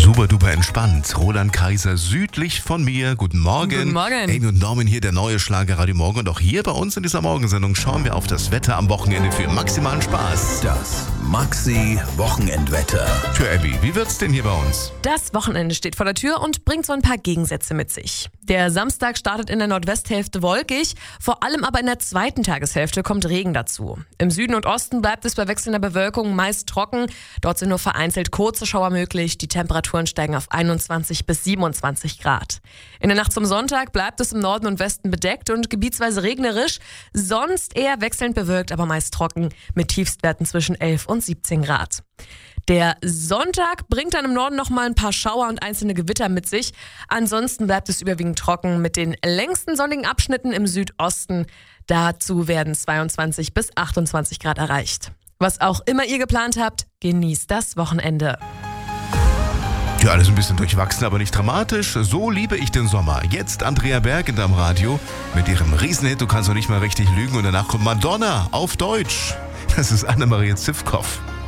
super duper entspannt. Roland Kaiser südlich von mir. Guten Morgen. Guten Morgen. Amy und Norman hier, der neue Schlager Radio Morgen. Und auch hier bei uns in dieser Morgensendung schauen wir auf das Wetter am Wochenende für maximalen Spaß. Das Maxi-Wochenendwetter. Tja, Abby, wie wird's denn hier bei uns? Das Wochenende steht vor der Tür und bringt so ein paar Gegensätze mit sich. Der Samstag startet in der Nordwesthälfte wolkig, vor allem aber in der zweiten Tageshälfte kommt Regen dazu. Im Süden und Osten bleibt es bei wechselnder Bewölkung meist trocken. Dort sind nur vereinzelt kurze Schauer möglich. Die Temperaturen steigen auf 21 bis 27 Grad. In der Nacht zum Sonntag bleibt es im Norden und Westen bedeckt und gebietsweise regnerisch. Sonst eher wechselnd bewölkt, aber meist trocken mit Tiefstwerten zwischen 11 und 17 Grad. Der Sonntag bringt dann im Norden nochmal ein paar Schauer und einzelne Gewitter mit sich. Ansonsten bleibt es überwiegend trocken mit den längsten sonnigen Abschnitten im Südosten. Dazu werden 22 bis 28 Grad erreicht. Was auch immer ihr geplant habt, genießt das Wochenende. Ja, alles ein bisschen durchwachsen, aber nicht dramatisch. So liebe ich den Sommer. Jetzt Andrea Berg am Radio mit ihrem Riesenhit Du kannst doch nicht mal richtig lügen. Und danach kommt Madonna auf Deutsch. Das ist Annemarie Zivkow.